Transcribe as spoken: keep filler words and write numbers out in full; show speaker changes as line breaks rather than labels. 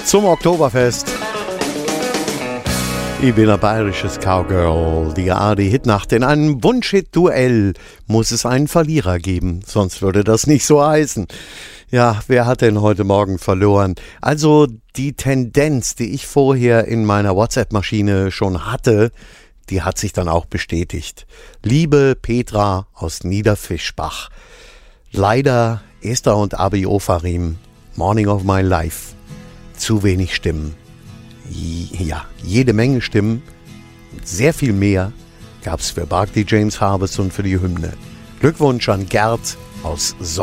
zum Oktoberfest. Ich bin ein bayerisches Cowgirl, die A R D-Hitnacht. In einem Wunsch-Hit-Duell muss es einen Verlierer geben, sonst würde das nicht so heißen. Ja, wer hat denn heute Morgen verloren? Also die Tendenz, die ich vorher in meiner WhatsApp-Maschine schon hatte, die hat sich dann auch bestätigt. Liebe Petra aus Niederfischbach, leider Esther und Abi Ofarim, Morning of My Life, zu wenig Stimmen. Ja, jede Menge Stimmen, sehr viel mehr gab es für Barclay James Harvest und für die Hymne. Glückwunsch an Gerd aus Sonn.